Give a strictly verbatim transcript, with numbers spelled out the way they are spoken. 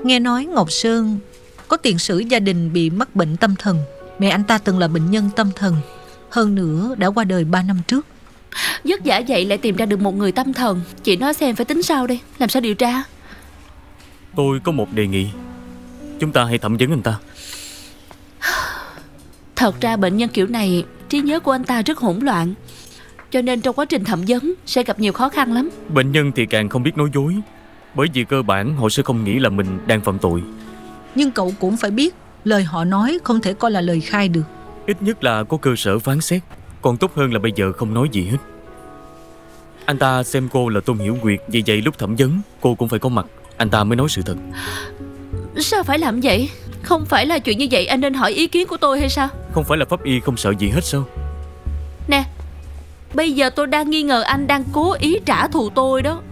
Nghe nói Ngọc Sơn có tiền sử gia đình bị mắc bệnh tâm thần. Mẹ anh ta từng là bệnh nhân tâm thần, hơn nữa đã qua đời ba năm trước. Vất vả vậy lại tìm ra được một người tâm thần. Chị nói xem phải tính sao đây? Làm sao điều tra? Tôi có một đề nghị. Chúng ta hãy thẩm vấn anh ta. Thật ra bệnh nhân kiểu này trí nhớ của anh ta rất hỗn loạn, cho nên trong quá trình thẩm vấn sẽ gặp nhiều khó khăn lắm. Bệnh nhân thì càng không biết nói dối, bởi vì cơ bản họ sẽ không nghĩ là mình đang phạm tội. Nhưng cậu cũng phải biết, lời họ nói không thể coi là lời khai được. Ít nhất là có cơ sở phán xét. Còn tốt hơn là bây giờ không nói gì hết. Anh ta xem cô là Tôn Hiểu Nguyệt, vì vậy lúc thẩm vấn cô cũng phải có mặt, anh ta mới nói sự thật. Sao phải làm vậy? Không phải là chuyện như vậy anh nên hỏi ý kiến của tôi hay sao? Không phải là pháp y không sợ gì hết sao? Nè, bây giờ tôi đang nghi ngờ anh đang cố ý trả thù tôi đó.